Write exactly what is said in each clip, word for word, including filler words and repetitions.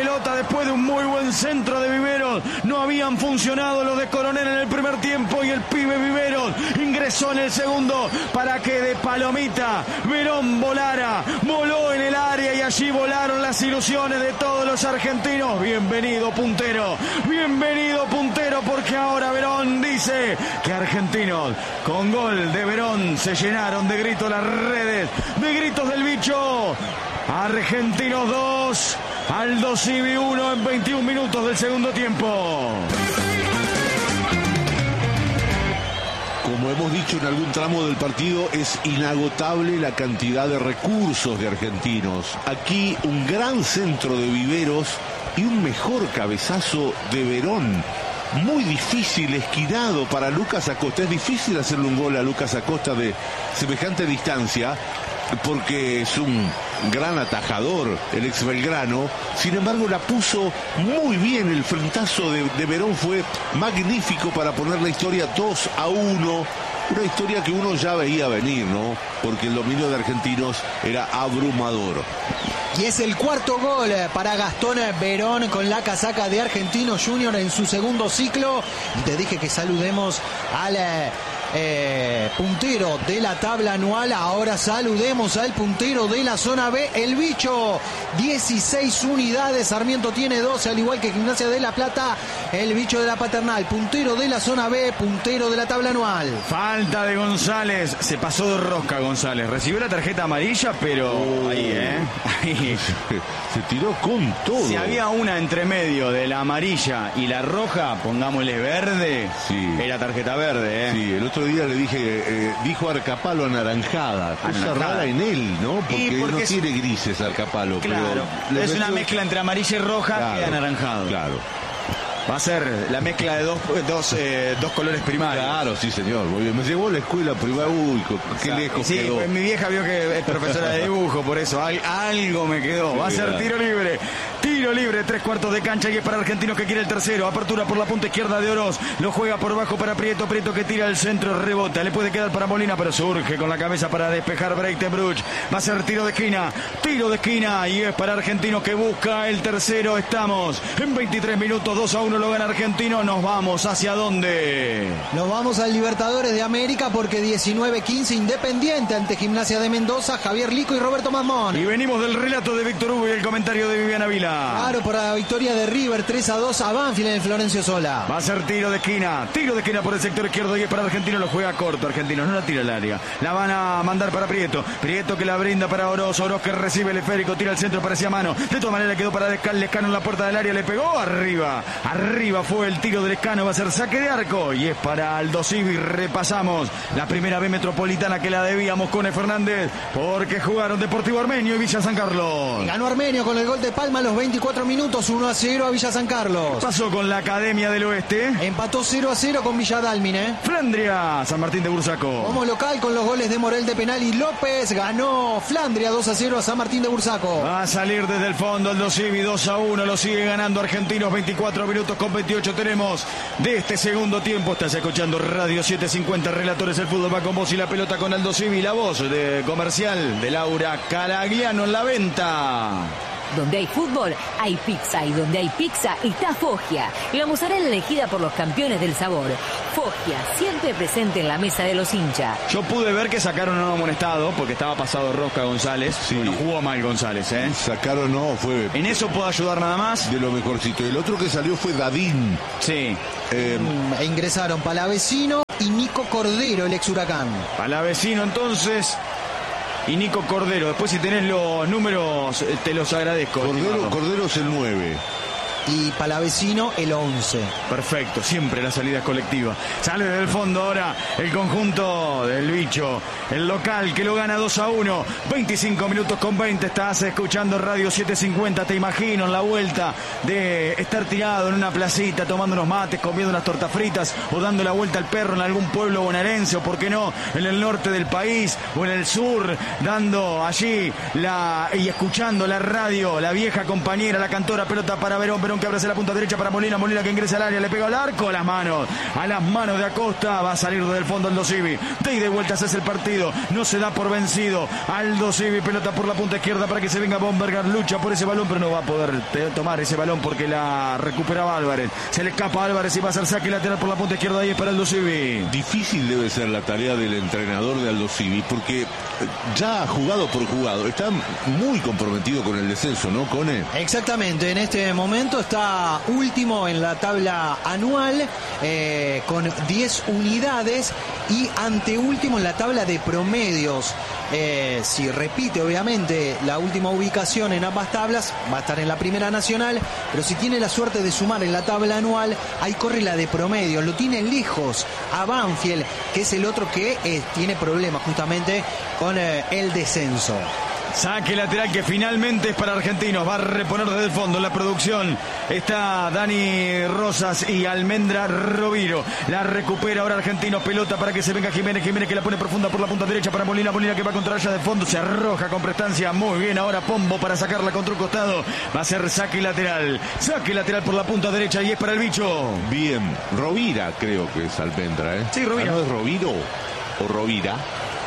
pelota después de un muy buen centro de Viveros. No habían funcionado los de Coronel en el primer tiempo y el pibe Viveros ingresó en el segundo para que de palomita Verón volara, voló en el área y allí volaron las ilusiones de todos los argentinos. Bienvenido puntero, bienvenido puntero, porque ahora Verón dice que Argentinos con gol de Verón se llenaron de gritos las redes, de gritos del bicho. Argentinos dos, Aldo Civi uno en veintiún minutos del segundo tiempo. Como hemos dicho en algún tramo del partido, es inagotable la cantidad de recursos de Argentinos. Aquí un gran centro de Viveros y un mejor cabezazo de Verón. Muy difícil, esquinado para Lucas Acosta. Es difícil hacerle un gol a Lucas Acosta de semejante distancia, porque es un gran atajador el ex Belgrano. Sin embargo, la puso muy bien. El frentazo de, de Verón fue magnífico para poner la historia dos a uno. Una historia que uno ya veía venir, ¿no? Porque el dominio de Argentinos era abrumador. Y es el cuarto gol para Gastón Verón con la casaca de Argentinos Junior en su segundo ciclo. Y te dije que saludemos al eh, puntero de la tabla anual. Ahora saludemos al puntero de la zona B, el bicho. dieciséis unidades, Sarmiento tiene doce, al igual que Gimnasia de La Plata. El bicho de la Paternal, puntero de la zona B, puntero de la tabla anual. Falta de González, se pasó de rosca González. Recibió la tarjeta amarilla, pero oh, ahí, ¿eh? Ahí. Se, se tiró con todo. Si había una entre medio de la amarilla y la roja, pongámosle verde, sí, era tarjeta verde, ¿eh? Sí, el otro día le dije, eh, dijo Arcapalo anaranjada. Cosa anaranjada. Rara en él, ¿no? Porque, porque no es... tiene grises Arcapalo. Claro, pero es una mezcla entre amarilla y roja, claro, que anaranjado. Claro. Va a ser la mezcla de dos, dos, eh, dos colores primarios. Claro, sí, señor. Muy bien. Me llevó a la escuela primaria. Uy, qué o sea, lejos sí, quedó. Pues mi vieja vio que es profesora de dibujo, por eso al, algo me quedó. Va a ser tiro libre. Tiro libre, tres cuartos de cancha y es para Argentinos, que quiere el tercero. Apertura por la punta izquierda de Oroz. Lo juega por bajo para Prieto. Prieto que tira el centro, rebota. Le puede quedar para Molina, pero surge con la cabeza para despejar Breitenbruch. Va a ser tiro de esquina. Tiro de esquina y es para Argentinos, que busca el tercero. Estamos en veintitrés minutos. dos a uno lo gana Argentino. Nos vamos hacia dónde? Nos vamos al Libertadores de América, porque diecinueve quince Independiente ante Gimnasia de Mendoza, Javier Lico y Roberto Masmón. Y venimos del relato de Víctor Hugo y el comentario de Viviana Vila. Claro, por la victoria de River tres a dos a Banfield en el Florencio Sola. Va a ser tiro de esquina. Tiro de esquina por el sector izquierdo y es para Argentino. Lo juega corto Argentino, no la tira al área. La van a mandar para Prieto. Prieto que la brinda para Oroz. Oroz que recibe el esférico, tira el centro, parecía mano. De todas maneras quedó para Lescano en la puerta del área. Le pegó arriba. Arriba fue el tiro de Lescano. Va a ser saque de arco y es para Aldo Civi. Repasamos la primera B metropolitana, que la debíamos con Fernández, porque jugaron Deportivo Armenio y Villa San Carlos. Y ganó Armenio con el gol de Palma a los veinticuatro minutos, uno a cero a Villa San Carlos. Pasó con la Academia del Oeste. Empató cero a cero con Villa Dálmine. Flandria, San Martín de Bursaco. Como local con los goles de Morel de penal y López, ganó Flandria dos a cero a San Martín de Bursaco. Va a salir desde el fondo Aldo Civi, dos a uno, lo sigue ganando Argentinos. Veinticuatro minutos con veintiocho tenemos de este segundo tiempo. Estás escuchando Radio setecientos cincuenta, Relatores del Fútbol. Va con vos y la pelota con Aldo Civi, la voz de comercial de Laura Caragliano en la venta. Donde hay fútbol, hay pizza. Y donde hay pizza, está Foggia. La mozzarella elegida por los campeones del sabor. Foggia, siempre presente en la mesa de los hinchas. Yo pude ver que sacaron a un amonestado porque estaba pasado rosca González. Sí. Bueno, jugó mal González, ¿eh? Sacaron, no, fue... En eso puedo ayudar nada más. De lo mejorcito. El otro que salió fue Dadín. Sí. Eh... E ingresaron Palavecino y Nico Cordero, el ex Huracán. Palavecino, entonces... y Nico Cordero. Después, si tenés los números, te los agradezco. Cordero, Cordero es el nueve. Y Palavecino el once. Perfecto, siempre la salida es colectiva. Sale del fondo ahora el conjunto del bicho, el local, que lo gana dos a uno. veinticinco minutos con veinte. Estás escuchando Radio setecientos cincuenta. Te imagino en la vuelta de estar tirado en una placita tomando unos mates, comiendo unas tortas fritas o dando la vuelta al perro en algún pueblo bonaerense, o por qué no en el norte del país o en el sur, dando allí la y escuchando la radio, la vieja compañera, la cantora. Pelota para Verón. Verón Verón que abre hacia la punta derecha para Molina. Molina que ingresa al área, le pega al arco. A las manos, a las manos de Acosta. Va a salir desde el fondo Aldo Civi. De ida y vueltas es el partido. No se da por vencido. Aldo Civi, pelota por la punta izquierda para que se venga Bomberger. Lucha por ese balón, pero no va a poder tomar ese balón porque la recuperaba Álvarez. Se le escapa a Álvarez y va a hacer saque lateral por la punta izquierda. Ahí es para Aldo Civi. Difícil debe ser la tarea del entrenador de Aldo Civi porque ya ha jugado por jugado. Está muy comprometido con el descenso, ¿no, Cone? Exactamente, en este momento está último en la tabla anual eh, con diez unidades y anteúltimo en la tabla de promedios. Eh, si repite obviamente la última ubicación en ambas tablas, va a estar en la primera nacional, pero si tiene la suerte de sumar en la tabla anual, ahí corre la de promedio, lo tiene lejos a Banfield, que es el otro que eh, tiene problemas justamente con eh, el descenso. Saque lateral que finalmente es para Argentinos. Va a reponer desde el fondo la producción. Está Dani Rosas y Almendra Roviro. La recupera ahora Argentinos. Pelota para que se venga Jiménez. Jiménez que la pone profunda por la punta derecha para Molina. Molina que va contra allá de fondo. Se arroja con prestancia. Muy bien ahora Pombo para sacarla contra un costado. Va a ser saque lateral. Saque lateral por la punta derecha y es para el bicho. Bien. Rovira creo que es Almendra, ¿eh? Sí, Rovira. Ah, ¿no es Roviro o Rovira?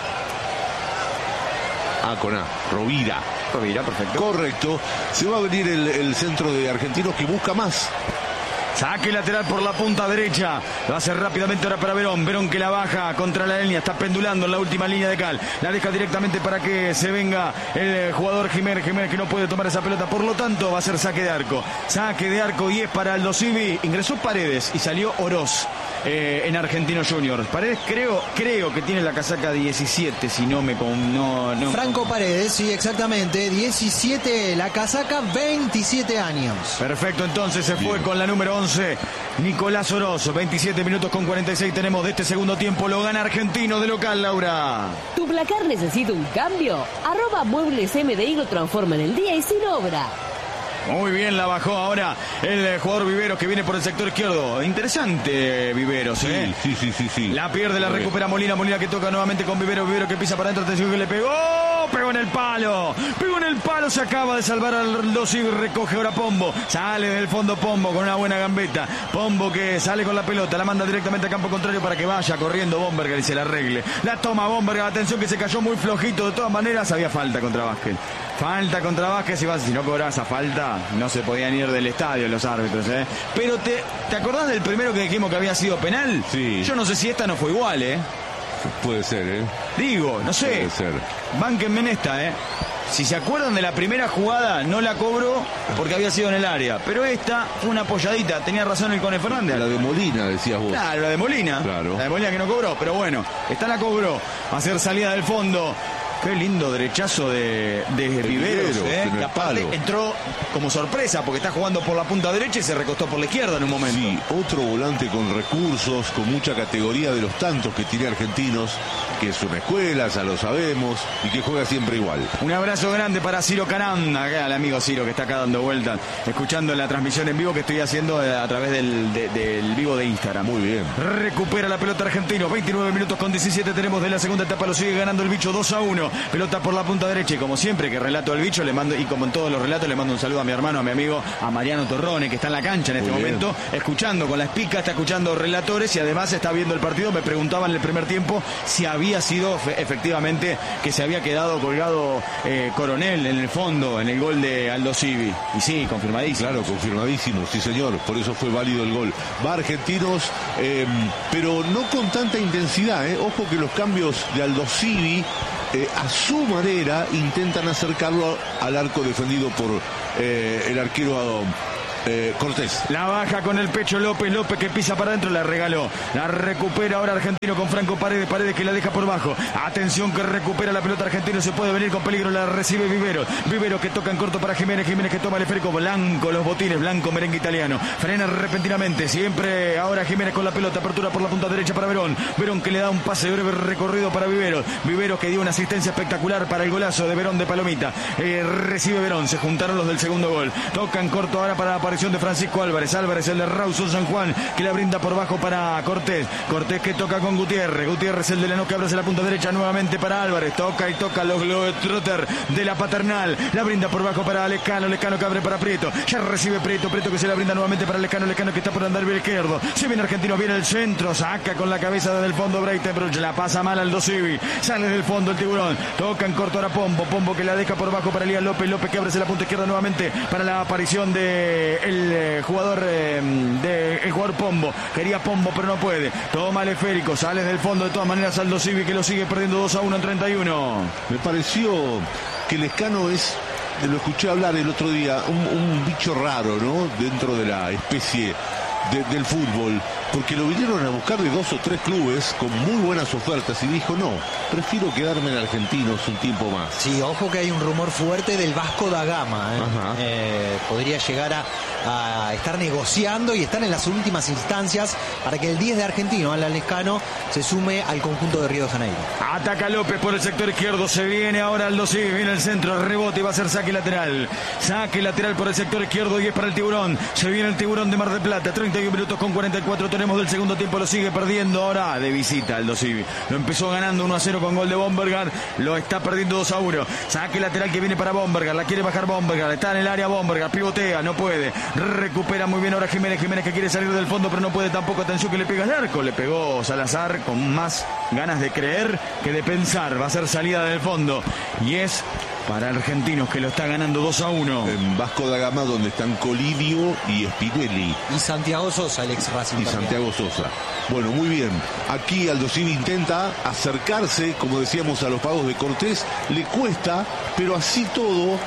Ah, con A, Rovira. Rovira, perfecto. Correcto. Se va a venir el, el centro de Argentinos que busca más. Saque lateral por la punta derecha. Lo hace rápidamente ahora para Verón. Verón que la baja contra la línea. Está pendulando en la última línea de cal. La deja directamente para que se venga el jugador Jiménez. Jiménez que no puede tomar esa pelota. Por lo tanto va a ser saque de arco. Saque de arco y es para Aldo Civi. Ingresó Paredes y salió Oroz. Eh, en Argentinos Juniors. Paredes creo creo que tiene la casaca diecisiete, si no me con no, no Franco Paredes, sí, exactamente, diecisiete la casaca, veintisiete años. Perfecto, entonces se fue con la número once Nicolás Oroz. Veintisiete minutos con cuarenta y seis tenemos de este segundo tiempo. Lo gana Argentino de local, Laura. ¿Tu placar necesita un cambio? Arroba Muebles M D I lo transforma en el día y sin obra. Muy bien, la bajó ahora el jugador Viveros que viene por el sector izquierdo. Interesante Viveros, ¿eh? Sí, sí, sí, sí. La pierde, la recupera Molina. Molina que toca nuevamente con Viveros. Viveros que pisa para adentro. Atención que le pegó. Pegó en el palo. Pegó en el palo. Se acaba de salvar al dos y recoge ahora Pombo. Sale del fondo Pombo con una buena gambeta. Pombo que sale con la pelota. La manda directamente a campo contrario para que vaya corriendo Bomberger y se la arregle. La toma Bomberger. Atención que se cayó muy flojito. De todas maneras había falta contra Vázquez. Falta contra Vázquez y vas, si no cobras esa falta, no se podían ir del estadio los árbitros, ¿eh? Pero te, ¿te acordás del primero que dijimos que había sido penal? Sí. Yo no sé si esta no fue igual, ¿eh? Puede ser, ¿eh? Digo, no sé. Puede ser. Bánquenme en esta, ¿eh? Si se acuerdan de la primera jugada, no la cobró porque había sido en el área. Pero esta fue una apoyadita. Tenía razón el Cone Fernández. La de Molina, decías vos. Claro, la de Molina. Claro. La de Molina que no cobró. Pero bueno, esta la cobró. Va a ser salida del fondo. Qué lindo derechazo de, de, de Viveros, Viveros, ¿eh? en el Y aparte palo. entró como sorpresa porque está jugando por la punta derecha y se recostó por la izquierda en un momento. Sí, otro volante con recursos, con mucha categoría de los tantos que tiene Argentinos, que es una escuela, ya lo sabemos, y que juega siempre igual. Un abrazo grande para Ciro Canán, acá el amigo Ciro que está acá dando vueltas, escuchando la transmisión en vivo que estoy haciendo a través del, de, del vivo de Instagram. Muy bien. Recupera la pelota Argentino, veintinueve minutos con diecisiete tenemos de la segunda etapa, lo sigue ganando el bicho dos a uno. Pelota por la punta derecha y como siempre que relato al bicho le mando, y como en todos los relatos le mando un saludo a mi hermano, a mi amigo, a Mariano Torrone que está en la cancha en este Muy momento, bien. escuchando con la espica, está escuchando relatores y además está viendo el partido. Me preguntaban en el primer tiempo si había sido fe, efectivamente que se había quedado colgado eh, Coronel en el fondo en el gol de Aldo Civi. Y sí, confirmadísimo. Claro, confirmadísimo, sí señor, por eso fue válido el gol. Va Argentinos, eh, pero no con tanta intensidad, eh. Ojo que los cambios de Aldo Civi Eh, a su manera intentan acercarlo al arco defendido por eh, el arquero eh, Cortés. La baja con el pecho López, López que pisa para adentro, la regaló, la recupera ahora Argentino con Franco Paredes, Paredes que la deja por bajo, atención que recupera la pelota Argentino, se puede venir con peligro, la recibe Vivero, Vivero que toca en corto para Jiménez, Jiménez que toma el esférico, blanco los botines, blanco merengue italiano, frena repentinamente, siempre ahora Jiménez con la pelota, apertura por la punta derecha para Verón, Verón que le da un pase breve recorrido para Vivero, Vivero que dio una asistencia espectacular para el golazo de Verón de Palomita, eh, recibe Verón, se juntaron los del segundo gol, toca en corto ahora para aparecer presión de Francisco Álvarez. Álvarez, el de Rawson San Juan, que la brinda por bajo para Cortés. Cortés que toca con Gutiérrez. Gutiérrez, el de Lanús, que abre hacia la punta derecha nuevamente para Álvarez. Toca y toca los Globetrotter de la Paternal. La brinda por bajo para Lescano. Lescano que abre para Prieto. Ya recibe Prieto. Prieto que se la brinda nuevamente para Lescano. Lescano que está por andar bien izquierdo. Se viene Argentino, viene el centro. Saca con la cabeza desde el fondo Breitenbruch. La pasa mal al Dosivi. Sale del fondo el Tiburón. Toca en corto ahora Pombo. Pombo que la deja por bajo para Elías López. López que abre hacia la punta izquierda nuevamente para la aparición de el eh, jugador eh, de el jugador Pombo. Quería Pombo pero no puede. Toma el esférico. Sale del fondo de todas maneras Aldo Civi, que lo sigue perdiendo dos a uno en treinta y uno. Me pareció que Lescano es, lo escuché hablar el otro día, un, un bicho raro, ¿no? Dentro de la especie de, del fútbol, porque lo vinieron a buscar de dos o tres clubes con muy buenas ofertas y dijo, no, prefiero quedarme en Argentinos un tiempo más. Sí, ojo que hay un rumor fuerte del Vasco da Gama, ¿eh? Eh, podría llegar a, a estar negociando y estar en las últimas instancias para que el diez de Argentino, Alan Lescano, se sume al conjunto de Río de Janeiro. Ataca López por el sector izquierdo, se viene ahora Aldo Civi, viene el centro, rebote y va a ser saque lateral. Saque lateral por el sector izquierdo y es para el Tiburón. Se viene el Tiburón de Mar del Plata, treinta y un minutos con cuarenta y cuatro tenemos del segundo tiempo, lo sigue perdiendo ahora de visita Aldo Civi. Lo empezó ganando uno a cero con gol de Bombergar, lo está perdiendo dos a uno. Saque lateral que viene para Bombergar, la quiere bajar Bombergar, está en el área Bombergar, pivotea, no puede. Recupera muy bien ahora Jiménez, Jiménez que quiere salir del fondo pero no puede tampoco, atención que le pega el arco, le pegó Salazar con más ganas de creer que de pensar, va a ser salida del fondo y es para Argentinos que lo está ganando dos a uno. En Vasco da Gama donde están Colidio y Spinelli. Y Santiago Sosa, el ex Racing. Y también. Santiago Sosa. Bueno, muy bien. Aquí Aldo Civi intenta acercarse, como decíamos, a los pagos de Cortés. Le cuesta, pero así todo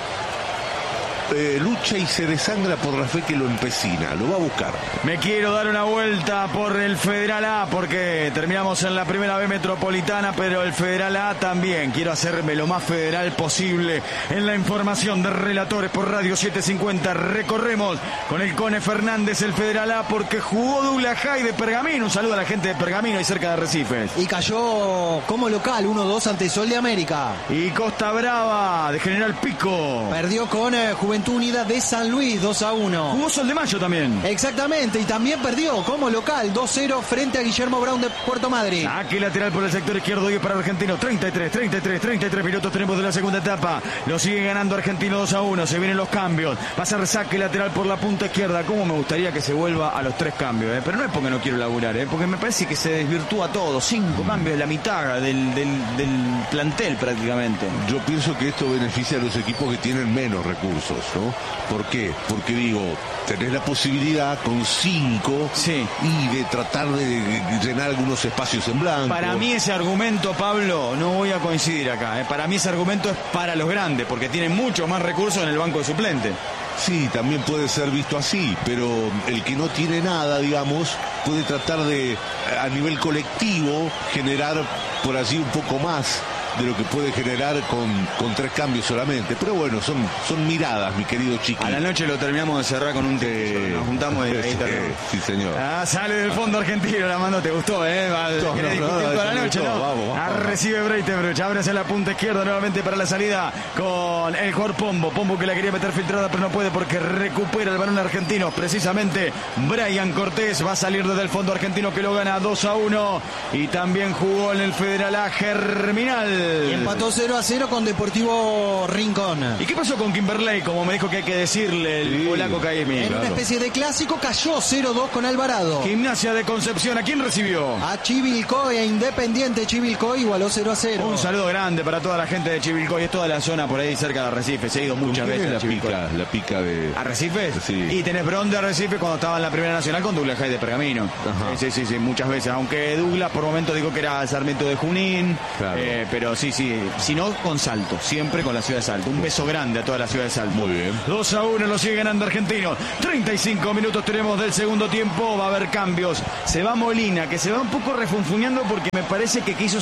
eh, lucha y se desangra por la fe que lo empecina. Lo va a buscar. Me quiero dar una vuelta por el Federal A porque terminamos en la primera B metropolitana, pero el Federal A también. Quiero hacerme lo más federal posible en la información de relatores por Radio setecientos cincuenta. Recorremos con el Cone Fernández el Federal A porque jugó Douglas High de Pergamino. Un saludo a la gente de Pergamino y cerca de Arrecifes. Y cayó como local uno dos ante Sol de América. Y Costa Brava de General Pico perdió con eh, Juventud Unida de San Luis dos a uno. Jugó Sol de Mayo también. Exactamente, y también perdió como local dos cero frente a Guillermo Brown de Puerto Madryn. Aquí lateral por el sector izquierdo y para Argentino. treinta y tres, treinta y tres, treinta y tres minutos tenemos de la segunda etapa. Lo sigue ganando Argentino dos a uno. Se vienen los cambios. Va a ser saque lateral por la punta izquierda. Cómo me gustaría que se vuelva a los tres cambios, ¿eh? Pero no es porque no quiero laburar, ¿eh? Porque me parece que se desvirtúa todo. Cinco cambios, la mitad del, del, del plantel prácticamente. Yo pienso que esto beneficia a los equipos que tienen menos recursos, ¿no? ¿Por qué? Porque digo, tenés la posibilidad con cinco sí. y de tratar de llenar algunos espacios en blanco. Para mí ese argumento, Pablo, no voy a coincidir acá, ¿eh? Para mí ese argumento es para los grandes, porque tienen mucho más recursos en el banco de suplente. Sí, también puede ser visto así, pero el que no tiene nada, digamos, puede tratar de, a nivel colectivo, generar por allí un poco más de lo que puede generar con, con tres cambios solamente. Pero bueno, son, son miradas, mi querido Chiqui. A la noche lo terminamos de cerrar con un té. Nos juntamos y ahí sí, sí, señor. Ah, sale del fondo argentino, la mando, te gustó, ¿eh? Va, no, no, no, no, toda la noche, ¿no? Vamos, vamos, ah, vamos. Recibe Breitenbruch, abre hacia la punta izquierda nuevamente para la salida con el jugador Pombo. Pombo que la quería meter filtrada, pero no puede porque recupera el balón argentino. Precisamente Brian Cortés va a salir desde el fondo argentino que lo gana dos a uno. Y también jugó en el Federal A Germinal. Y empató cero a cero con Deportivo Rincón. ¿Y qué pasó con Kimberley? Como me dijo que hay que decirle el sí, polaco Caimi. En claro. una especie de clásico cayó cero dos con Alvarado. Gimnasia de Concepción, ¿a quién recibió? A Chivilcoy, a Independiente Chivilcoy, igualó cero a cero. Un saludo grande para toda la gente de Chivilcoy, es toda la zona por ahí cerca de Arrecife. Se ha ido muchas veces la a Chivilcoy. Pica, la pica de... ¿Arrecife? Sí. Y tenés Bron de Arrecife cuando estaba en la Primera Nacional con Douglas High de Pergamino. Ajá. Sí, sí, sí, muchas veces. Aunque Douglas por momentos dijo que era Sarmiento de Junín. Claro. Eh, pero sí, sí. Si no, con Salto. Siempre con la ciudad de Salto. Un beso grande a toda la ciudad de Salto. Muy bien. dos a uno lo sigue ganando Argentino. treinta y cinco minutos tenemos del segundo tiempo. Va a haber cambios. Se va Molina, que se va un poco refunfuñando porque me parece que quiso su gol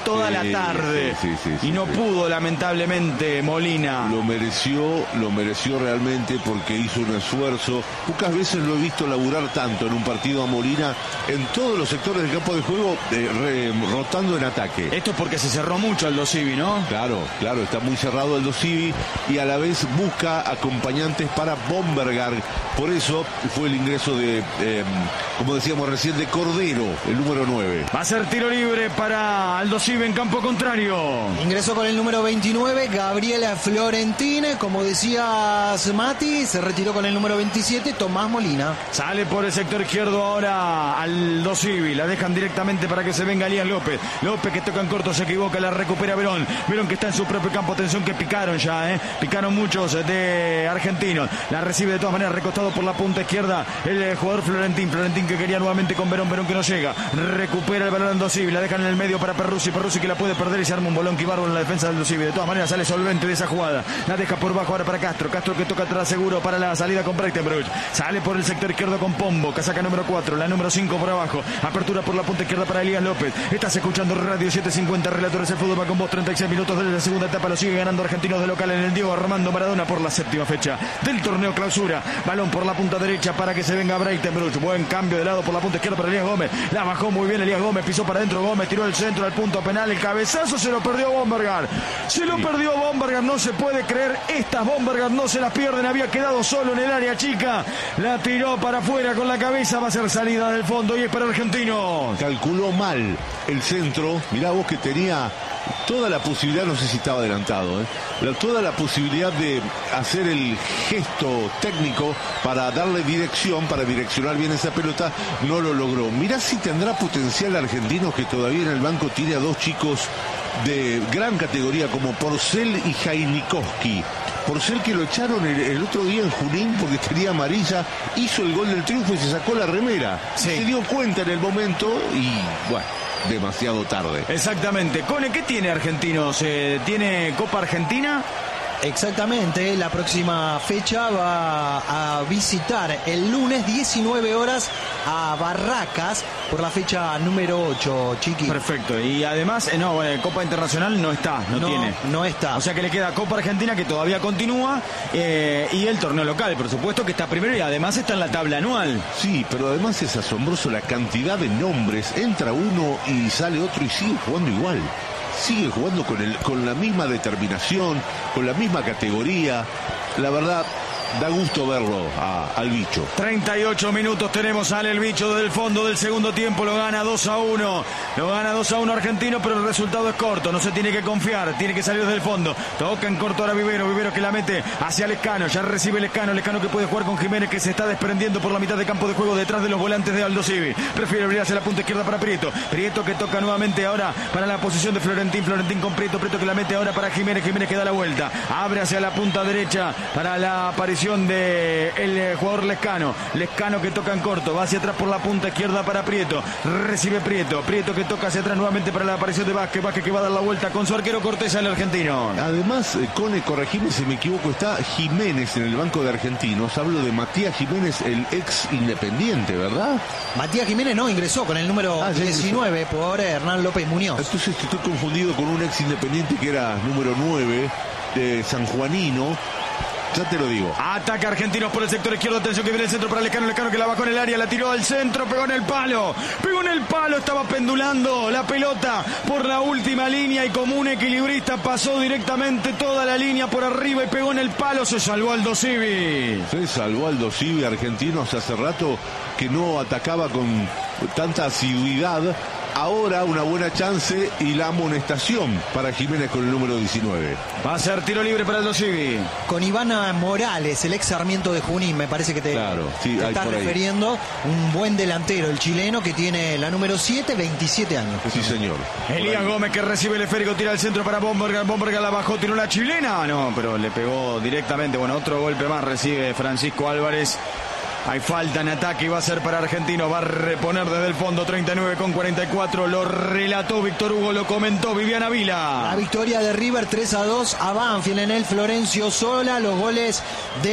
toda Sí, la tarde. sí, sí, sí, y no sí. pudo, lamentablemente, Molina. Lo mereció, lo mereció realmente porque hizo un esfuerzo. Pocas veces lo he visto laburar tanto en un partido a Molina en todos los sectores del campo de juego, eh, re, rotando en ataque. Esto es porque se cerró mucho Aldo Civi, ¿no? Claro, claro, está muy cerrado Aldo Civi y a la vez busca acompañantes para Bombergar. Por eso fue el ingreso de, eh, como decíamos recién, de Cordero, el número nueve. Va a ser tiro libre para Aldo Civi en campo contrario. Ingresó con el número veintinueve, Gabriela Florentín. Como decías, Mati, se retiró con el número veintisiete, Tomás Molina. Sale por el sector izquierdo ahora Aldo Civi. La dejan directamente para que se venga Elías López. López que toca en corto, se equivoca, la recupera Verón. Verón que está en su propio campo. Atención que picaron ya, ¿eh? Picaron muchos de argentinos. La recibe de todas maneras recostado por la punta izquierda el jugador Florentín. Florentín que quería nuevamente con Verón. Verón que no llega. Recupera el balón Aldo Civi. La dejan en el medio para Perruzzi. Perruzzi que la puede perder y se arma un bolón bárbaro en la defensa de Aldo Civi. De todas maneras sale solvente de esa jugada. La deja por bajo ahora para Castro. Castro que toca atrás seguro para la salida con Breitenbruch. Sale por el sector izquierdo con Pombo. Casaca número cuatro. La número cinco por abajo. Apertura por la punta izquierda para Elías López. Estás escuchando Radio setecientos cincuenta. Relatores del fútbol va con vos. treinta y seis minutos de la segunda etapa. Lo sigue ganando Argentinos de local en el Diego Armando Maradona por la séptima fecha del torneo clausura. Balón por la punta derecha para que se venga Breitenbruch. Buen cambio de lado por la punta izquierda para Elías Gómez. La bajó muy bien Elías Gómez. Pisó para adentro Gómez. Tiró el centro al punto penal. El cabezazo se lo perdió Bombergar. Se lo perdió Bombergar. No se puede creer. Estas Bombergar no se las pierden. Había quedado solo en el área chica. La tiró para afuera con la cabeza. Va a ser salida del fondo y es para Argentinos. Calculó mal el centro. Mirá vos que tenía toda la posibilidad, no sé si estaba adelantado, ¿eh? La, toda la posibilidad de hacer el gesto técnico para darle dirección, para direccionar bien esa pelota, no lo logró. Mirá si tendrá potencial Argentinos, que todavía en el banco tiene a dos chicos de gran categoría como Porcel y Jainikowski. Porcel que lo echaron el, el otro día en Junín porque tenía amarilla, hizo el gol del triunfo y se sacó la remera. Sí. Se dio cuenta en el momento y bueno, demasiado tarde. Exactamente. Cone, ¿qué tiene Argentinos? Eh, ¿Tiene Copa Argentina? Exactamente, la próxima fecha va a visitar el lunes diecinueve horas a Barracas por la fecha número ocho, Chiqui. Perfecto. Y además, eh, no, eh, Copa Internacional no está, no, No, tiene. no está. O sea que le queda Copa Argentina que todavía continúa eh, y el torneo local, por supuesto que está primero y además está en la tabla anual. Sí, pero además es asombroso la cantidad de nombres. Entra uno y sale otro y sigue jugando igual. Sigue jugando con, el, con la misma determinación, con la misma categoría. La verdad, da gusto verlo a, al bicho. treinta y ocho minutos tenemos, sale el bicho del fondo del segundo tiempo, lo gana dos a uno. Lo gana dos a uno Argentino, pero el resultado es corto, no se tiene que confiar, tiene que salir del fondo. Toca en corto ahora Vivero, Vivero que la mete hacia Lescano, ya recibe Lescano, Lescano que puede jugar con Jiménez que se está desprendiendo por la mitad de campo de juego detrás de los volantes de Aldo Civi. Prefiere abrir hacia la punta izquierda para Prieto. Prieto que toca nuevamente ahora para la posición de Florentín, Florentín con Prieto, Prieto que la mete ahora para Jiménez, Jiménez que da la vuelta. Abre hacia la punta derecha para la aparición de el jugador Lescano. Lescano que toca en corto, va hacia atrás por la punta izquierda para Prieto. Recibe Prieto, Prieto que toca hacia atrás nuevamente para la aparición de Vázquez, Vázquez que va a dar la vuelta con su arquero Cortés al argentino. Además, eh, Cone, corregime si me equivoco, está Jiménez en el banco de Argentinos. Hablo de Matías Jiménez, el ex Independiente, ¿verdad? Matías Jiménez no ingresó con el número Ah, sí, diecinueve por Hernán López Muñoz. Entonces estoy confundido con un ex Independiente que era número nueve, de sanjuanino. Ya te lo digo. Ataca Argentinos por el sector izquierdo. Atención que viene el centro para Lescano. Lescano que la bajó en el área. La tiró al centro. Pegó en el palo. Pegó en el palo. Estaba pendulando la pelota por la última línea. Y como un equilibrista pasó directamente toda la línea por arriba. Y pegó en el palo. Se salvó Aldo Civi. Se salvó Aldo Civi, Argentinos, hace rato que no atacaba con tanta asiduidad. Ahora una buena chance y la amonestación para Jiménez con el número diecinueve. Va a ser tiro libre para Aldo Civi. Con Ivana Morales, el ex Sarmiento de Junín, me parece que te, Claro, sí, te hay estás por ahí. refiriendo. Un buen delantero, el chileno que tiene la número siete, veintisiete años. Sí, señor. Elías Gómez que recibe el esférico, tira al centro para Bombergar. Bombergar la bajó, tiró la chilena. No, pero le pegó directamente. Bueno, otro golpe más recibe Francisco Álvarez Hay falta en ataque y va a ser para Argentino. Va a reponer desde el fondo. Treinta y nueve con cuarenta y cuatro. Lo relató Víctor Hugo, lo comentó Viviana Vila. La victoria de River tres a dos a Banfield en el Florencio Sola. Los goles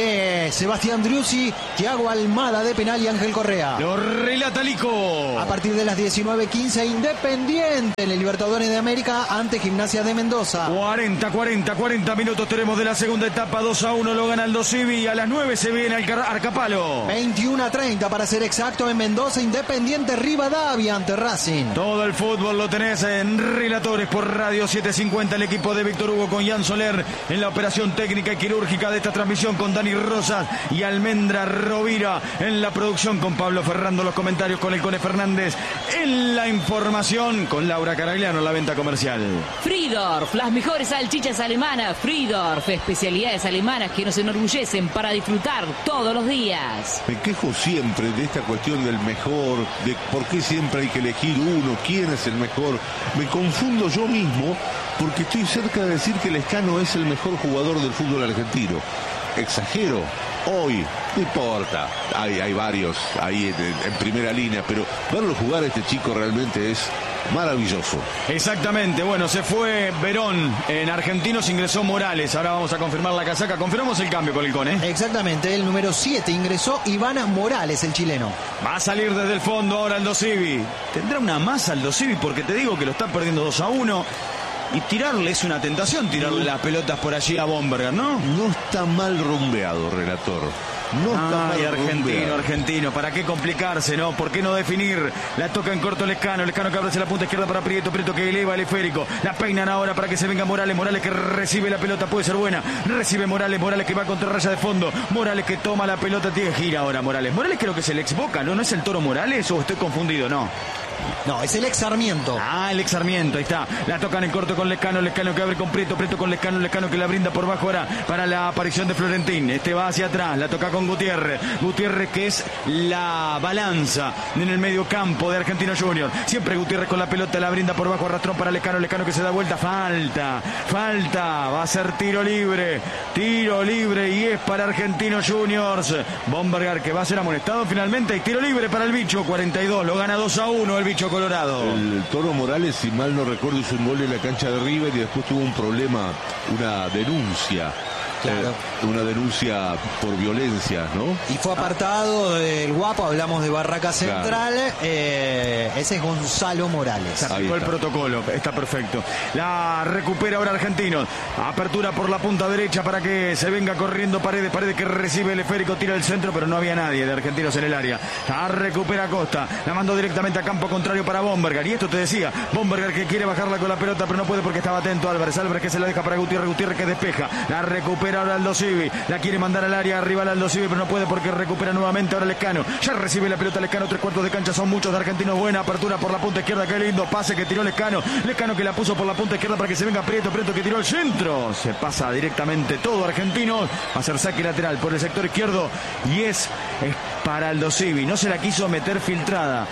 de Sebastián Driussi, Thiago Almada de penal y Ángel Correa. Lo relata Lico. A partir de las diecinueve quince, Independiente en el Libertadores de América ante Gimnasia de Mendoza. cuarenta, cuarenta, cuarenta minutos tenemos de la segunda etapa. dos a uno lo gana Aldo Civi y a las nueve se viene el Arcapalo. veintiuno a treinta para ser exacto en Mendoza. Independiente Rivadavia ante Racing. Todo el fútbol lo tenés en Relatores por Radio setecientos cincuenta. El equipo de Víctor Hugo con Jan Soler en la operación técnica y quirúrgica de esta transmisión con Dani Rosas y Almendra Rovira en la producción con Pablo Ferrando, los comentarios con el Cone Fernández en la información con Laura Caragliano en la venta comercial. Fridorf, las mejores salchichas alemanas. Fridorf, especialidades alemanas que nos enorgullecen para disfrutar todos los días. Me quejo siempre de esta cuestión del mejor, de por qué siempre hay que elegir uno, quién es el mejor. Me confundo yo mismo porque estoy cerca de decir que Lescano es el mejor jugador del fútbol argentino. Exagero. Hoy, no importa, hay, hay varios ahí en, en primera línea, pero verlo jugar a este chico realmente es maravilloso. Exactamente, bueno, se fue Verón, en Argentinos ingresó Morales, ahora vamos a confirmar la casaca, confirmamos el cambio con el Cone. Exactamente, el número siete ingresó Iván Morales, el chileno. Va a salir desde el fondo ahora Aldo Civi. Tendrá una masa Aldo Civi porque te digo que lo está perdiendo dos a uno. Y tirarle es una tentación, tirarle las pelotas por allí a Bomberger, ¿no? No está mal rumbeado, relator. No está Ay, mal argentino, rumbeado. argentino, ¿para qué complicarse, no? ¿Por qué no definir? La toca en corto Lescano, Lescano que abre hacia la punta izquierda para Prieto, Prieto que eleva el esférico. La peinan ahora para que se venga Morales, Morales que recibe la pelota, puede ser buena. Recibe Morales, Morales que va contra raya de fondo. Morales que toma la pelota, tiene gira ahora Morales. Morales creo que es el ex Boca, ¿no? ¿No es el Toro Morales o estoy confundido? No. No, es el ex Sarmiento. Ah, el ex Sarmiento, ahí está. La tocan en corto con Lescano, Lescano que abre con Prieto, Prieto con Lescano, Lescano que la brinda por bajo ahora para la aparición de Florentín. Este va hacia atrás, la toca con Gutiérrez. Gutiérrez que es la balanza en el medio campo de Argentino Junior. Siempre Gutiérrez con la pelota, la brinda por bajo, arrastrón para Lescano, Lescano que se da vuelta. Falta, falta, va a ser tiro libre, tiro libre y es para Argentino Juniors. Bomberger que va a ser amonestado finalmente y tiro libre para el bicho, cuarenta y dos, lo gana dos a uno el bicho colorado. El Toro Morales, si mal no recuerdo, hizo un gol en la cancha de River y después tuvo un problema, una denuncia. Claro. Eh, una denuncia por violencia, ¿no? Y fue apartado del Guapo, hablamos de Barraca Central. Claro. Eh, ese es Gonzalo Morales. Se aplicó el protocolo, está perfecto. La recupera ahora Argentino. Apertura por la punta derecha para que se venga corriendo Paredes. Paredes que recibe el esférico, tira el centro, pero no había nadie de Argentinos en el área. La recupera Costa. La mandó directamente a campo contrario para Bomberger. Y esto te decía, Bomberger que quiere bajarla con la pelota, pero no puede porque estaba atento Álvarez. Álvarez que se la deja para Gutiérrez. Gutiérrez que despeja. La recupera ahora Aldo Civi, la quiere mandar al área arriba al Aldo Civi, pero no puede porque recupera nuevamente ahora Lescano. Ya recibe la pelota Lescano, tres cuartos de cancha, son muchos de Argentinos. Buena apertura por la punta izquierda, qué lindo pase que tiró Lescano. Lescano que la puso por la punta izquierda para que se venga Prieto, Prieto que tiró el centro. Se pasa directamente todo Argentino. Va a ser saque lateral por el sector izquierdo y es, es para Aldo Civi. No se la quiso meter filtrada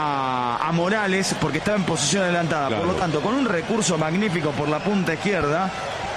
a, a Morales porque estaba en posición adelantada. Claro. Por lo tanto, con un recurso magnífico por la punta izquierda,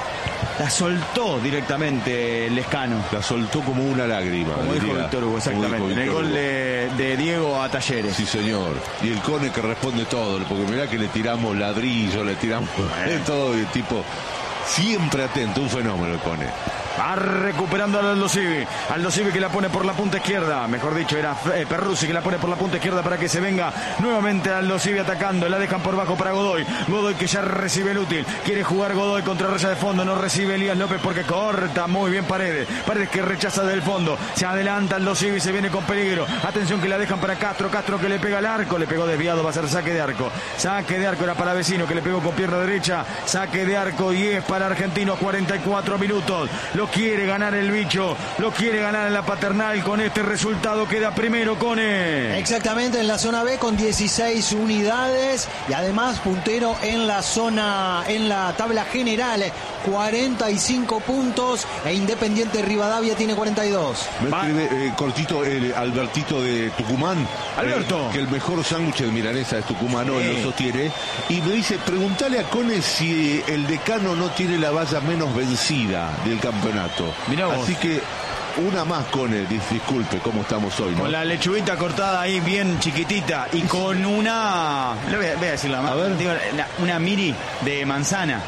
la soltó directamente Lescano. La soltó como una lágrima. Como dijo Víctor Hugo, exactamente. En el gol de, de Diego a Talleres. Sí, señor. Y el Cone que responde todo, porque mirá que le tiramos ladrillo, le tiramos bueno. todo, y el tipo siempre atento, un fenómeno el Cone. Va recuperando a Aldo Civi. Aldo Civi que la pone por la punta izquierda. Mejor dicho, era eh, Perruzzi que la pone por la punta izquierda para que se venga nuevamente Aldo Civi atacando. La dejan por bajo para Godoy. Godoy que ya recibe el útil. Quiere jugar Godoy contra raya de fondo. No recibe Elías López porque corta muy bien Paredes. Paredes que rechaza del fondo. Se adelanta Aldo Civi. Se viene con peligro. Atención que la dejan para Castro. Castro que le pega al arco. Le pegó desviado. Va a ser saque de arco. Saque de arco era para Vecino que le pegó con pierna derecha. Saque de arco y es para Argentinos. cuarenta y cuatro minutos. Lo quiere ganar el bicho, lo quiere ganar en la Paternal. Con este resultado queda primero Cone. Exactamente, en la zona B con dieciséis unidades y además puntero en la zona, en la tabla general, cuarenta y cinco puntos, e Independiente Rivadavia tiene cuarenta y dos. Me escribe eh, cortito el Albertito de Tucumán. Alberto. Eh, que el mejor sándwich de milanesa es tucumano, sí. Él lo sostiene. Y me dice, preguntale a Cone si el decano no tiene la valla menos vencida del campeonato. Mirá vos. Así que una más con él, disculpe, ¿cómo estamos hoy, no? Con la lechuguita cortada ahí bien chiquitita y con una, le voy a, voy a decir la más, digo, la, una miri de manzana.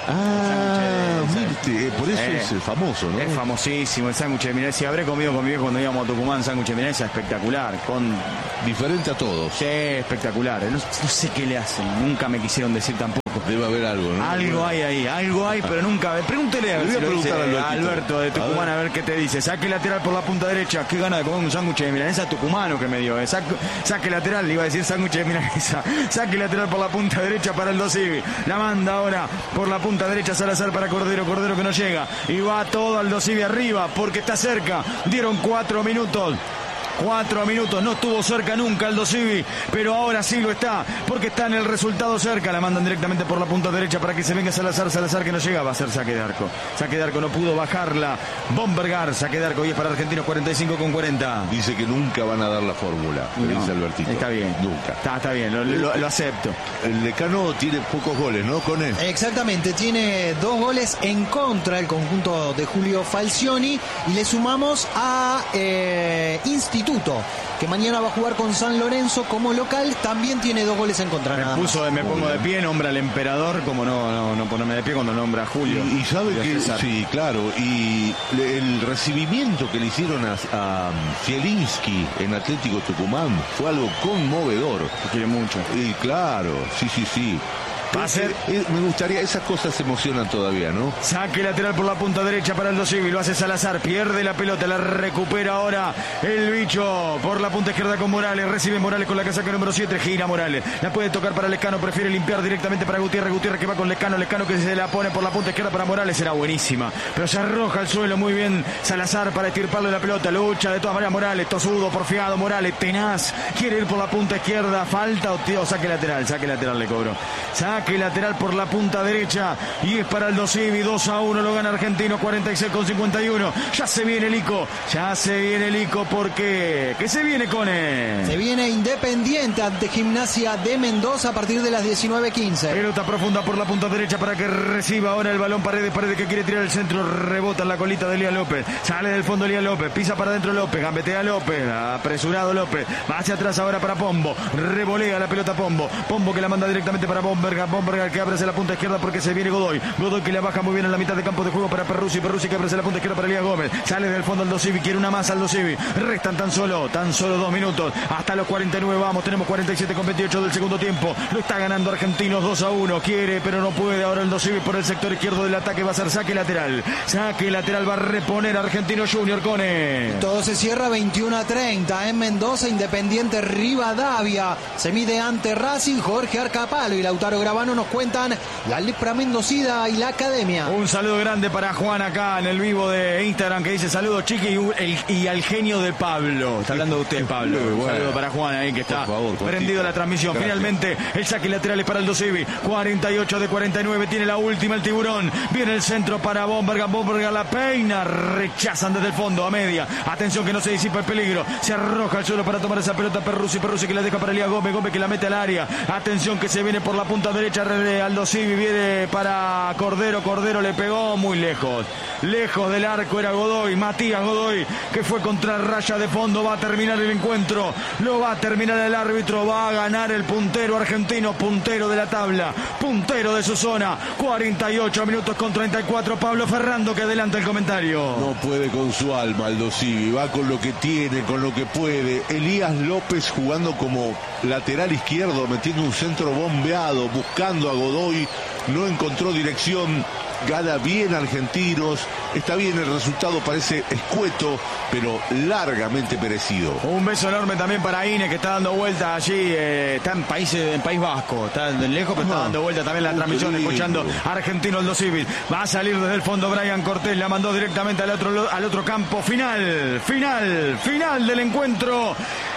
Ah, mire, por eso eh, es famoso, ¿no? Es famosísimo el sándwich de milanesa. Habré comido con mi viejo cuando íbamos a Tucumán sándwich de milanesa, espectacular, con diferente a todos. Sí, espectacular. No, no sé qué le hacen, nunca me quisieron decir tampoco. Debe haber algo, ¿no? Algo hay ahí, algo hay, pero nunca. Pregúntele a ver si lo dice a Alberto de Tucumán, a ver. a ver qué te dice. Saque lateral por la punta derecha. Qué gana de comer un sándwich de milanesa tucumano que me dio. Eh. Saque, saque lateral, le iba a decir sándwich de milanesa. Saque lateral por la punta derecha para el Dosivi. La manda ahora por la punta derecha Salazar para Cordero. Cordero que no llega. Y va todo al Dosivi arriba porque está cerca. Dieron cuatro minutos. Cuatro minutos, no estuvo cerca nunca el Dosivi, pero ahora sí lo está, porque está en el resultado cerca. La mandan directamente por la punta derecha para que se venga Salazar, Salazar que no llega, va a ser saque de arco. Saque de arco, no pudo bajarla. Bombergar, saque de arco y es para Argentinos cuarenta y cinco con cuarenta. Dice que nunca van a dar la fórmula, no, dice Albertito. Está bien. Nunca. Está, está bien, lo, lo, lo acepto. El Lecano tiene pocos goles, ¿no, Cone? Exactamente, tiene dos goles en contra el conjunto de Julio Falcioni y le sumamos a eh, Instituto, que mañana va a jugar con San Lorenzo como local, también tiene dos goles en contra. Me nada puso, me pongo de pie, nombra al emperador, como no, no, no ponerme de pie cuando nombra a Julio. Y, y sabe que, sí, claro, y el recibimiento que le hicieron a, a Zielinski en Atlético Tucumán fue algo conmovedor. Lo quiere mucho. Y claro, sí, sí, sí. Va a ser, eh, me gustaría, esas cosas se emocionan todavía, ¿no? Saque lateral por la punta derecha para el Dosivi, lo hace Salazar, pierde la pelota, la recupera ahora el bicho por la punta izquierda con Morales, recibe Morales con la casaca número siete, gira Morales, la puede tocar para Lescano, prefiere limpiar directamente para Gutiérrez, Gutiérrez que va con Lescano, Lescano que se la pone por la punta izquierda para Morales, será buenísima, pero se arroja al suelo muy bien Salazar para estirparle la pelota, lucha de todas maneras Morales, tosudo, porfiado, Morales, tenaz, quiere ir por la punta izquierda, falta o tío, saque lateral, saque lateral le cobró, saque que lateral por la punta derecha y es para el Dosivi, dos a uno lo gana Argentino, cuarenta y seis con cincuenta y uno. Ya se viene el Ico, ya se viene el Ico porque ¿qué se viene con él? Se viene Independiente ante Gimnasia de Mendoza a partir de las diecinueve quince. Pelota profunda por la punta derecha para que reciba ahora el balón Paredes, Paredes que quiere tirar el centro, rebota en la colita de Elías López, sale del fondo Elías López, pisa para adentro López, gambetea López, apresurado López, va hacia atrás ahora para Pombo, revolea la pelota Pombo, Pombo que la manda directamente para Bomberga, Bomberga que abre hacia la punta izquierda porque se viene Godoy, Godoy que la baja muy bien en la mitad de campo de juego para Perruzzi, Perruzzi que abre hacia la punta izquierda para Elías Gómez, sale del fondo al Dosivi, quiere una más al Dosivi, restan tan solo, tan solo dos minutos, hasta los cuarenta y nueve vamos, tenemos cuarenta y siete con veintiocho del segundo tiempo, lo está ganando Argentinos dos a uno, quiere pero no puede ahora el Dosivi por el sector izquierdo del ataque, va a ser saque lateral, saque lateral va a reponer Argentino Junior Cone. Todo se cierra veintiuno a treinta en Mendoza, Independiente Rivadavia, se mide ante Racing, Jorge Arcapalo y Lautaro Gravano nos cuentan la lepra mendocida y la academia. Un saludo grande para Juan acá en el vivo de Instagram que dice saludos chiqui y, el, y al genio de Pablo. Está hablando de usted, Pablo. Un bueno. saludo para Juan ahí que está favor, prendido la transmisión. Gracias. Finalmente el saque lateral es para el Dosivi. cuarenta y ocho de cuarenta y nueve tiene la última el tiburón. Viene el centro para Bomberga. Bomberga la peina. Rechazan desde el fondo a media. Atención que no se disipa el peligro. Se arroja al suelo para tomar esa pelota Perruzzi. Perruzzi que la deja para Elías Gómez. Gómez que la mete al área. Atención que se viene por la punta derecha al Dosivi. Viene para Cordero. Cordero le pegó muy lejos. Lejos del arco era Godoy. Matías Godoy que fue contra raya de fondo. Va a terminar el encuentro. Lo va a terminar el árbitro. Va a ganar el puntero argentino. Puntero de la tabla. Puntero de su zona. cuarenta y ocho minutos con treinta y cuatro. Pablo Ferrando que adelanta el comentario. No puede con su alma el Dosivi. Va con lo que tiene, con lo que puede. Elías López jugando como lateral izquierdo. Metiendo un centro bombeado. Buscando a Godoy. No encontró dirección. Gana bien Argentinos. Está bien, el resultado parece escueto, pero largamente merecido. Un beso enorme también para Ine, que está dando vuelta allí. Eh, está en país, en País Vasco. Está lejos, pero Ajá. está dando vuelta también la uh, transmisión, escuchando Argentino el Dosivi. Va a salir desde el fondo Brian Cortés. La mandó directamente al otro, al otro campo. Final, final, final del encuentro.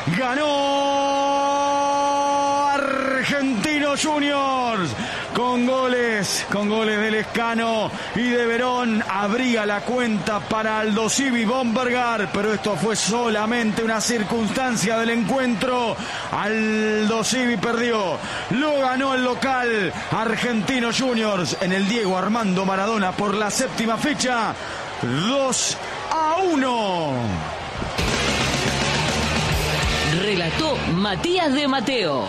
Ganó Argentinos Juniors. Con goles, con goles de Lescano y de Verón, abría la cuenta para el Dosivi Bombergar, pero esto fue solamente una circunstancia del encuentro. Al Dosivi perdió, lo ganó el local Argentinos Juniors en el Diego Armando Maradona por la séptima fecha, dos a a uno. Relató Matías de Mateo.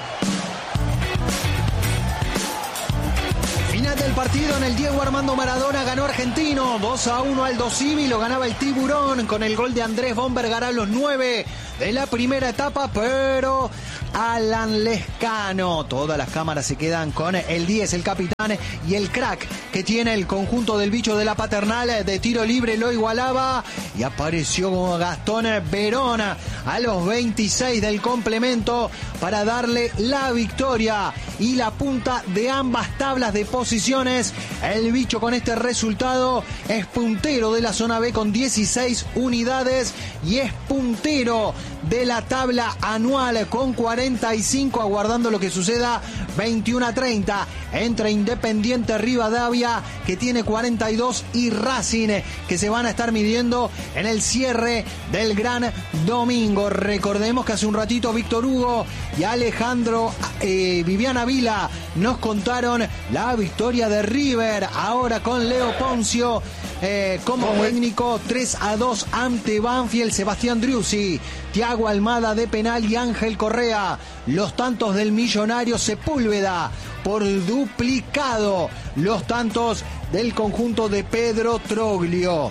Final del partido en el Diego Armando Maradona, ganó Argentino, dos a uno Aldo Civi, lo ganaba el Tiburón con el gol de Andrés Bombergar a los nueve de la primera etapa, pero Alan Lescano, todas las cámaras se quedan con el diez, el capitán y el crack que tiene el conjunto del bicho de la Paternal, de tiro libre lo igualaba y apareció Gastón Verón a los veintiséis del complemento para darle la victoria y la punta de ambas tablas de posiciones. El bicho con este resultado es puntero de la zona B con dieciséis unidades y es puntero de la tabla anual con cuarenta y cinco, aguardando lo que suceda veintiuno a treinta entre Independiente Rivadavia, que tiene cuarenta y dos, y Racing, que se van a estar midiendo en el cierre del gran domingo. Recordemos que hace un ratito Víctor Hugo y Alejandro eh, Viviana Vila nos contaron la victoria de River, ahora con Leo Poncio eh, como técnico, tres a dos ante Banfield. Sebastián Driussi, Thiago Almada de penal y Ángel Correa, los tantos del Millonario. Sepúlveda por duplicado los tantos del conjunto de Pedro Troglio.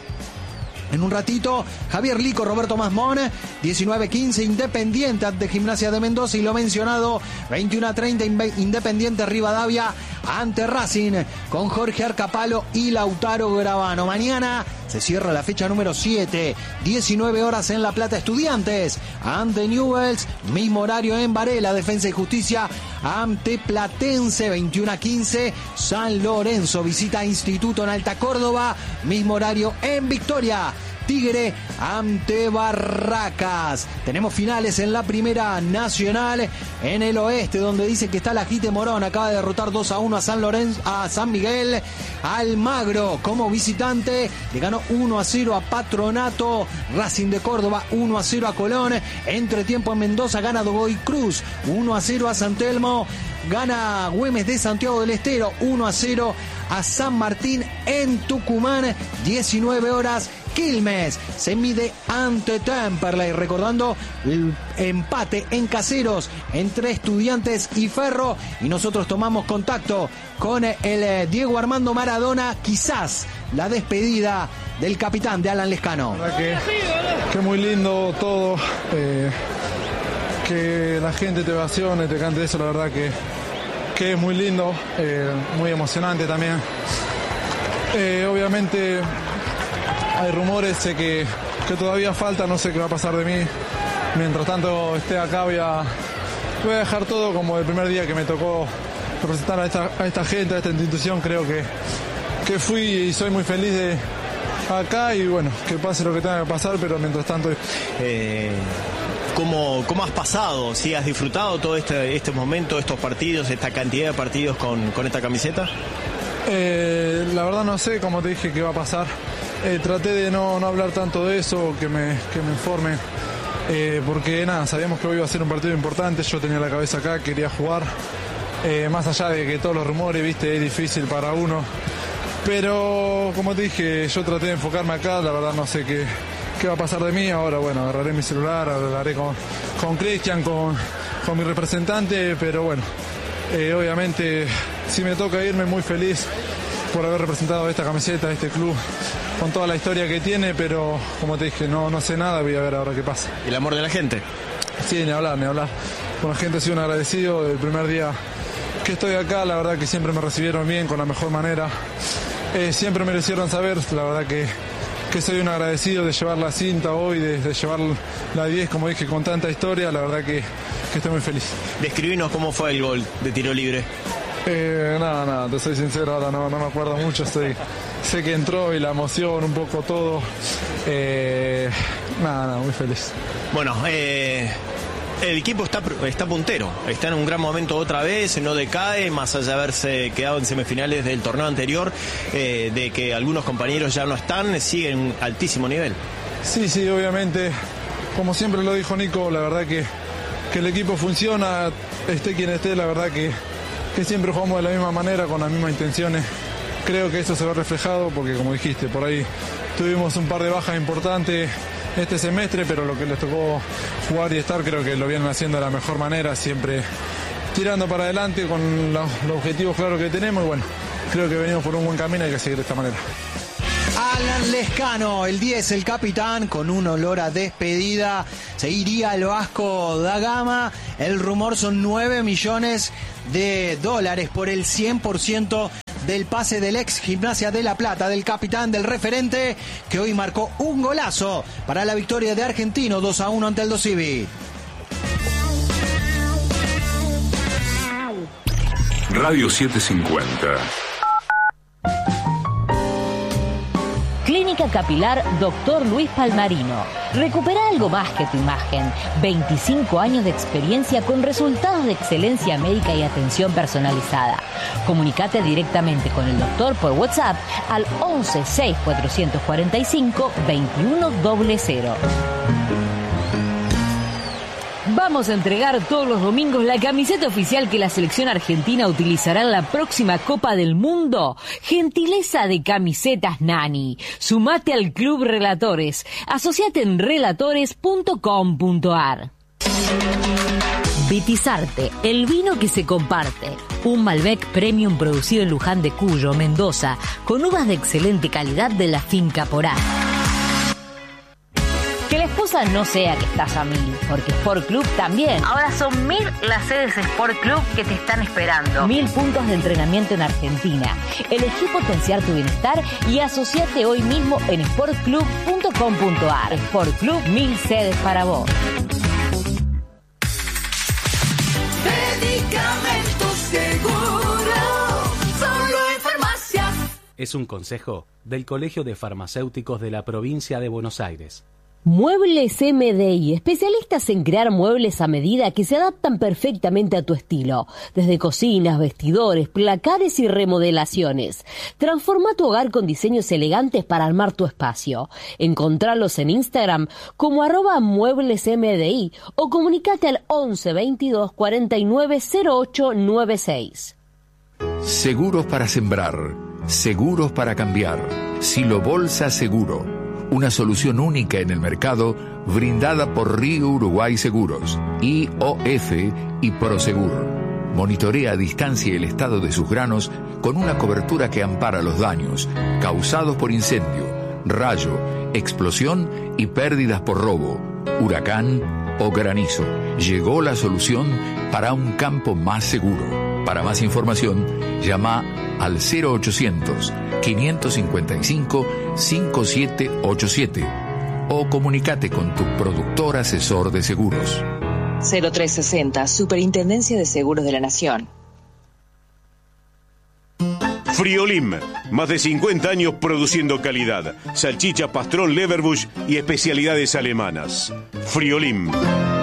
En un ratito, Javier Lico, Roberto Masmón, diecinueve quince, Independiente ante Gimnasia de Mendoza, y lo mencionado, veintiuno a treinta, Independiente Rivadavia ante Racing, con Jorge Arcapalo y Lautaro Gravano. Mañana se cierra la fecha número siete, diecinueve horas en La Plata, Estudiantes ante Newell's, mismo horario en Varela, Defensa y Justicia ante Platense, veintiuno a quince, San Lorenzo visita Instituto en Alta Córdoba, mismo horario en Victoria, Tigre ante Barracas. Tenemos finales en la Primera Nacional en el oeste, donde dice que está la Jite Morón, acaba de derrotar dos a uno a San Lorenzo, a San Miguel. Almagro como visitante le ganó uno a cero a Patronato. Racing de Córdoba uno a cero a Colón. Entre tiempo en Mendoza gana Dogoy Cruz uno a cero a San Telmo. Gana Güemes de Santiago del Estero uno a cero a San Martín. En Tucumán, diecinueve horas, Quilmes se mide ante Temperley, recordando el empate en Caseros entre Estudiantes y Ferro. Y nosotros tomamos contacto con el Diego Armando Maradona, quizás la despedida del capitán de Alan Lescano. La verdad que, que muy lindo todo, eh, que la gente te ovacione, te cante eso, la verdad que, que es muy lindo, eh, muy emocionante también. Eh, obviamente hay rumores, sé que, que todavía falta, no sé qué va a pasar de mí. Mientras tanto esté acá voy a, voy a dejar todo como el primer día que me tocó representar a esta, a esta gente, a esta institución. Creo que, que fui y soy muy feliz de acá, y bueno, que pase lo que tenga que pasar, pero mientras tanto... Eh, ¿cómo, ¿Cómo has pasado? ¿Sí has disfrutado todo este, este momento, estos partidos, esta cantidad de partidos con, con esta camiseta? Eh, la verdad no sé, como te dije, qué va a pasar. Eh, traté de no, no hablar tanto de eso, que me, que me informe, eh, porque nada, sabíamos que hoy iba a ser un partido importante. Yo tenía la cabeza acá, quería jugar, eh, más allá de que todos los rumores, viste, es difícil para uno, pero como te dije, yo traté de enfocarme acá. La verdad no sé qué, qué va a pasar de mí. Ahora bueno, agarraré mi celular, hablaré con, con Cristian, con, con mi representante, pero bueno, eh, obviamente si me toca irme, muy feliz por haber representado esta camiseta, este club, con toda la historia que tiene, pero como te dije, no, no sé nada, voy a ver ahora qué pasa. ¿El amor de la gente? Sí, ni hablar, ni hablar. Con la gente he sido un agradecido del primer día que estoy acá. La verdad que siempre me recibieron bien, con la mejor manera. Eh, siempre me lo hicieron saber, la verdad que, que soy un agradecido de llevar la cinta hoy, de, de llevar la diez, como dije, con tanta historia. La verdad que, que estoy muy feliz. Describinos cómo fue el gol de tiro libre. Eh, nada, nada, te soy sincero, ahora no, no me acuerdo mucho. Estoy, sé que entró y la emoción, un poco todo. Eh, nada, nada, muy feliz. Bueno, eh, el equipo está, está puntero, está en un gran momento otra vez, no decae, más allá de haberse quedado en semifinales del torneo anterior, eh, de que algunos compañeros ya no están, siguen en altísimo nivel. Sí, sí, obviamente, como siempre lo dijo Nico, la verdad que, que el equipo funciona, esté quien esté, la verdad que que siempre jugamos de la misma manera, con las mismas intenciones. Creo que eso se ve reflejado porque, como dijiste, por ahí tuvimos un par de bajas importantes este semestre, pero lo que les tocó jugar y estar creo que lo vienen haciendo de la mejor manera, siempre tirando para adelante con los, los objetivos claros que tenemos y bueno, creo que venimos por un buen camino y hay que seguir de esta manera. Alan Lescano, el diez, el capitán, con un olor a despedida, se iría al Vasco da Gama. El rumor son nueve millones de dólares por el cien por ciento del pase del ex Gimnasia de La Plata, del capitán, del referente, que hoy marcó un golazo para la victoria de Argentino dos a uno ante el Dosivi. Radio setecientos cincuenta. Clínica Capilar Doctor Luis Palmarino. Recupera algo más que tu imagen. veinticinco años de experiencia con resultados de excelencia médica y atención personalizada. Comunicate directamente con el doctor por WhatsApp al once seis cuatrocientos cuarenta y cinco veintiuno cero cero. Vamos a entregar todos los domingos la camiseta oficial que la selección argentina utilizará en la próxima Copa del Mundo. Gentileza de Camisetas Nani. Sumate al Club Relatores. Asociate en relatores punto com punto ar. Vitizarte, el vino que se comparte. Un Malbec Premium producido en Luján de Cuyo, Mendoza, con uvas de excelente calidad de la finca Porá. Que la excusa no sea que estás a mil, porque Sport Club también. Ahora son mil las sedes Sport Club que te están esperando. Mil puntos de entrenamiento en Argentina. Elegí potenciar tu bienestar y asociate hoy mismo en sport club punto com punto ar. Sport Club, mil sedes para vos. Medicamentos Seguro, solo en farmacias. Es un consejo del Colegio de Farmacéuticos de la Provincia de Buenos Aires. Muebles M D I, especialistas en crear muebles a medida que se adaptan perfectamente a tu estilo, desde cocinas, vestidores, placares y remodelaciones. Transforma tu hogar con diseños elegantes para armar tu espacio. Encontralos en Instagram como arroba muebles M D I o comunicate al once veintidós cuarenta y nueve cero ocho noventa y seis. Seguros para sembrar, seguros para cambiar. Silo Bolsa Seguro. Una solución única en el mercado, brindada por Río Uruguay Seguros, I O F y Prosegur. Monitorea a distancia el estado de sus granos con una cobertura que ampara los daños causados por incendio, rayo, explosión y pérdidas por robo, huracán o granizo. Llegó la solución para un campo más seguro. Para más información, llama al cero ochocientos, quinientos cincuenta y cinco, cincuenta y siete ochenta y siete o comunícate con tu productor asesor de seguros. cero tres sesenta, Superintendencia de Seguros de la Nación. Friolim, más de cincuenta años produciendo calidad, salchicha, pastrón, leverbush y especialidades alemanas. Friolim.